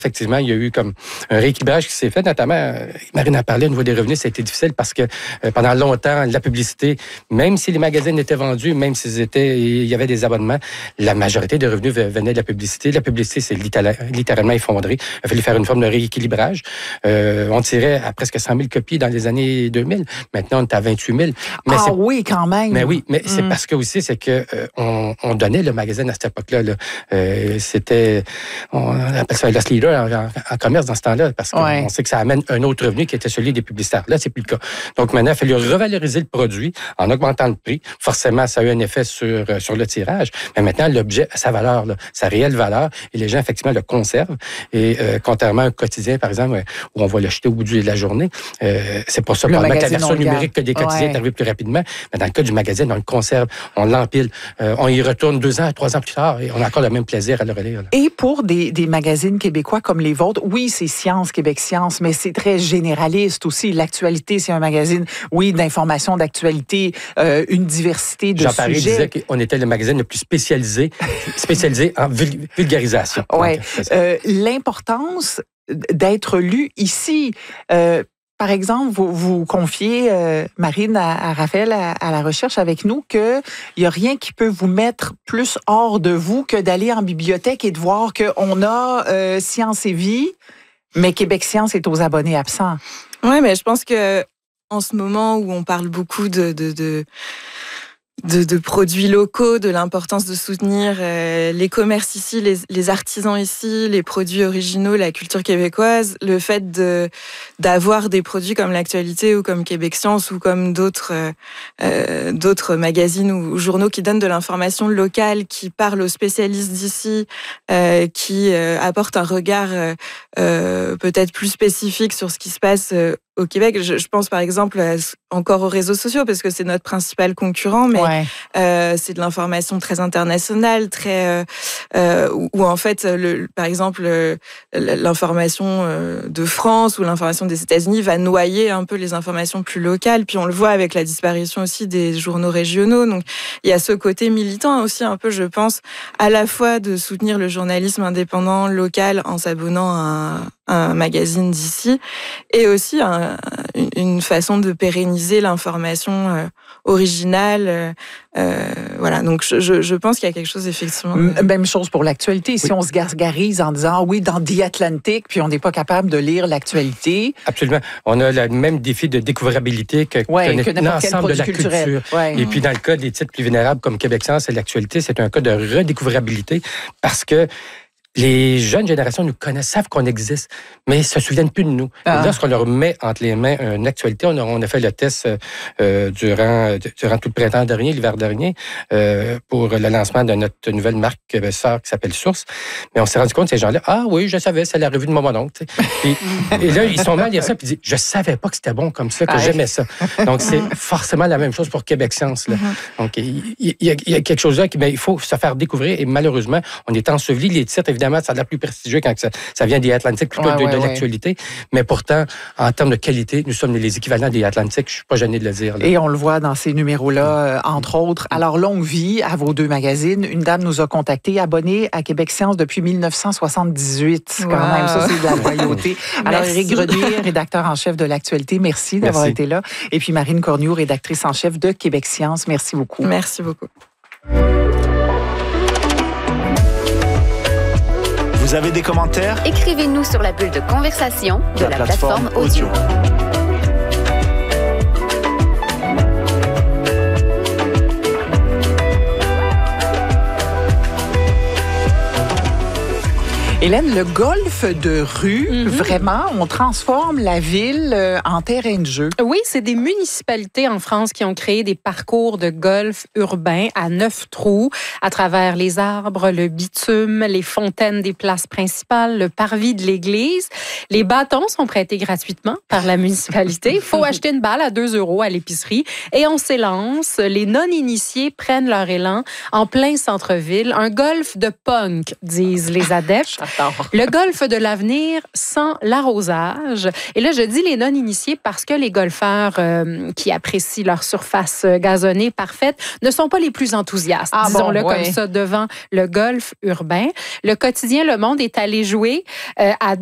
Effectivement, il y a eu comme un rééquilibrage qui s'est fait, notamment, Marine a parlé au niveau des revenus, ça a été difficile parce que pendant longtemps, la publicité, même si les magazines étaient vendus, même il y avait des abonnements, la majorité des revenus venaient de la publicité. La publicité s'est littéralement effondrée. Il a fallu faire une forme de rééquilibrage. On tirait à presque 100 000 copies dans les années 2000. Maintenant, on est à 28 000. Mais oui, quand même. Mais oui, mais c'est parce que aussi, c'est que on donnait le magazine à cette époque-là. On appelle ça loss leader en commerce dans ce temps-là, parce qu'on sait que ça amène un autre revenu qui était celui des publicitaires. Là, c'est plus le cas. Donc maintenant, il a fallu revaloriser le produit en augmentant le prix. Forcément, ça a eu un effet sur le tirage. Mais maintenant, l'objet a sa valeur, sa réelle valeur, et les gens, effectivement, le conservent. Et contrairement à un quotidien, par exemple, où on va l'acheter au bout de la journée, c'est pour ça qu'on met la version numérique que des quotidiens est arrivé plus rapidement. Mais dans le cas du magazine, on le conserve, on l'empile, on y retourne 2 ans, 3 ans plus tard, et on a encore le même plaisir à le relire. Et pour des magazines québécois comme les vôtres, oui, c'est Science, Québec Science, mais c'est très généraliste aussi. L'actualité, c'est un magazine, oui, d'information, d'actualité, une diversité de Jean-Paris sujets. disait qu'on était le magazine le plus spécialisé en vulgarisation. Oui. L'importance d'être lu ici. Par exemple, vous confiez, Marine, à Raphaël, à la recherche avec nous, qu'il n'y a rien qui peut vous mettre plus hors de vous que d'aller en bibliothèque et de voir qu'on a Science et Vie, mais Québec Science est aux abonnés absents. Oui, mais je pense que en ce moment où on parle beaucoup de produits locaux, de l'importance de soutenir les commerces ici, les artisans ici, les produits originaux, la culture québécoise, le fait d'avoir des produits comme l'Actualité ou comme Québec Science ou comme d'autres magazines ou journaux qui donnent de l'information locale, qui parlent aux spécialistes d'ici, qui apportent un regard peut-être plus spécifique sur ce qui se passe au Québec. Je pense par exemple encore aux réseaux sociaux parce que c'est notre principal concurrent, mais c'est de l'information très internationale, très où en fait, par exemple, l'information de France ou l'information des États-Unis va noyer un peu les informations plus locales. Puis on le voit avec la disparition aussi des journaux régionaux. Donc il y a ce côté militant aussi un peu, je pense, à la fois de soutenir le journalisme indépendant local en s'abonnant à un magazine d'ici, et aussi une façon de pérenniser l'information originale. Voilà, donc je pense qu'il y a quelque chose effectivement. Même chose pour l'actualité. Si on se gargarise en disant oui, dans The Atlantic, puis on n'est pas capable de lire l'actualité. Absolument. On a le même défi de découvrabilité que l'ensemble de la culture. Et puis dans le cas des titres plus vénérables comme Québec Science et l'actualité, c'est un cas de redécouvrabilité parce que les jeunes générations nous connaissent, savent qu'on existe, mais ils se souviennent plus de nous. Et lorsqu'on leur met entre les mains une actualité, on a fait le test durant tout le printemps dernier, l'hiver dernier, pour le lancement de notre nouvelle marque sœur qui s'appelle Source. Mais on s'est rendu compte, ces gens-là, ah oui, je savais, c'est la revue de mon oncle. Et là, ils sont mal à lire ça, puis ils disent, je savais pas que c'était bon comme ça, que j'aimais ça. Donc, c'est forcément la même chose pour Québec Science. Là. Donc, il y a quelque chose là il faut se faire découvrir, et malheureusement, on est enseveli. Les titres, évidemment, ça a l'air plus prestigieux quand ça vient des Atlantiques plutôt que de l'actualité. Mais pourtant, en termes de qualité, nous sommes les équivalents des Atlantiques. Je ne suis pas gêné de le dire. Là. Et on le voit dans ces numéros-là, entre autres. Alors, longue vie à vos 2 magazines. Une dame nous a contactés, abonnée à Québec Science depuis 1978. Quand même, ça, c'est de la loyauté. Alors, Éric Grenier, rédacteur en chef de l'actualité, merci d'avoir été là. Et puis, Marine Cornioux, rédactrice en chef de Québec Science. Merci beaucoup. Merci beaucoup. Vous avez des commentaires? Écrivez-nous sur la bulle de conversation de la plateforme audio. Hélène, le golf de rue, vraiment, on transforme la ville en terrain de jeu. Oui, c'est des municipalités en France qui ont créé des parcours de golf urbain à 9 trous à travers les arbres, le bitume, les fontaines des places principales, le parvis de l'église. Les bâtons sont prêtés gratuitement par la municipalité. Il faut acheter une balle à 2 € à l'épicerie et on s'élance. Les non-initiés prennent leur élan en plein centre-ville. Un golf de punk, disent les adeptes. Le golf de l'avenir sans l'arrosage. Et là, je dis les non-initiés parce que les golfeurs qui apprécient leur surface gazonnée parfaite ne sont pas les plus enthousiastes, disons-le comme ça, devant le golf urbain. Le quotidien Le Monde est allé jouer à